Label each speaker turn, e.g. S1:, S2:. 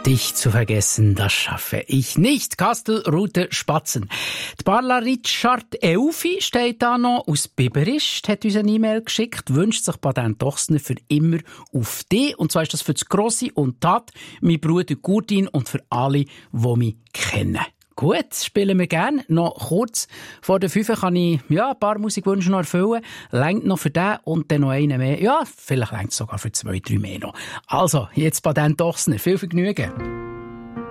S1: Dich zu vergessen, das schaffe ich nicht. Kastelruther Spatzen. Die Barla Richard Eufi steht da noch aus Biberisch, hat uns eine E-Mail geschickt, wünscht sich Patent Dochsner für immer auf dich. Und zwar ist das für das Grosse und Tat, mein Bruder Gurdin und für alle, die mich kennen. Gut, spielen wir gerne. Noch kurz vor der 5 kann ich ein paar Musikwünsche noch erfüllen. Längt noch für den und dann noch einen mehr. Ja, vielleicht längt es sogar für 2, 3 mehr noch. Also, jetzt Patent Dochsner. Viel Vergnügen.